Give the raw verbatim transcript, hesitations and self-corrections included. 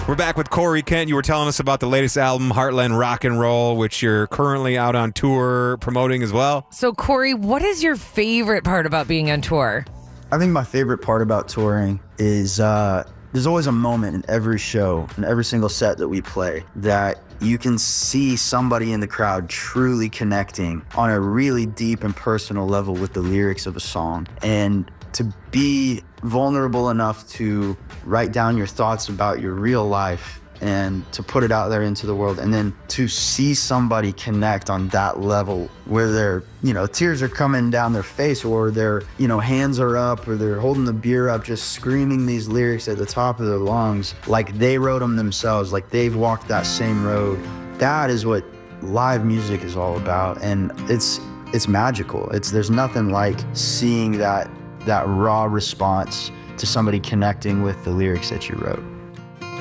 We're back with Corey Kent. You were telling us about the latest album, Heartland Rock and Roll, which you're currently out on tour promoting as well. So, Corey, what is your favorite part about being on tour? I think my favorite part about touring is uh, there's always a moment in every show, in every single set that we play, that you can see somebody in the crowd truly connecting on a really deep and personal level with the lyrics of a song. And to be vulnerable enough to write down your thoughts about your real life and to put it out there into the world, and then to see somebody connect on that level where their, you know, tears are coming down their face, or their, you know, hands are up, or they're holding the beer up, just screaming these lyrics at the top of their lungs, like they wrote them themselves, like they've walked that same road. That is what live music is all about, and it's it's magical. It's there's nothing like seeing that that raw response to somebody connecting with the lyrics that you wrote.